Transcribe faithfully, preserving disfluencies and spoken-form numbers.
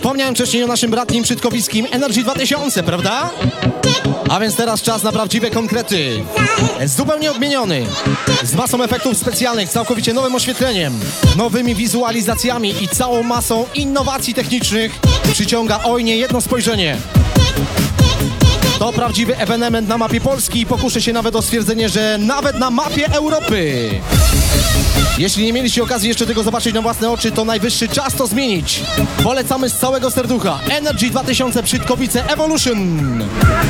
Wspomniałem wcześniej o naszym bratnim Brzydkowickim Energy dwa tysiące, prawda? A więc teraz czas na prawdziwe konkrety. Zupełnie odmieniony, z masą efektów specjalnych, całkowicie nowym oświetleniem, nowymi wizualizacjami i całą masą innowacji technicznych przyciąga oj nie jedno spojrzenie. To prawdziwy ewenement na mapie Polski i pokuszę się nawet o stwierdzenie, że nawet na mapie Europy. Jeśli nie mieliście okazji jeszcze tego zobaczyć na własne oczy, to najwyższy czas to zmienić. Polecamy z całego serducha. Energy dwa tysiące Brzydkowice Evolution.